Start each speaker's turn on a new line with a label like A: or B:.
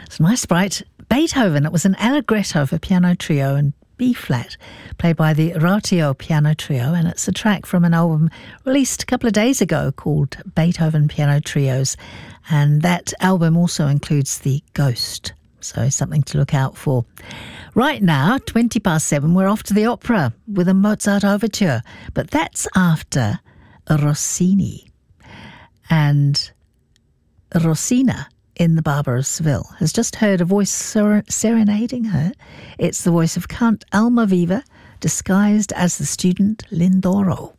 A: It's nice, bright Beethoven. It was an Allegretto for piano trio and B-flat, played by the Ratio Piano Trio, and it's a track from an album released a couple of days ago called Beethoven Piano Trios, and that album also includes The Ghost, so something to look out for. Right now, 7:20, we're off to the opera with a Mozart overture, but that's after Rossini. And Rosina in The Barber of Seville has just heard a voice serenading her. It's the voice of Count Almaviva, disguised as the student Lindoro.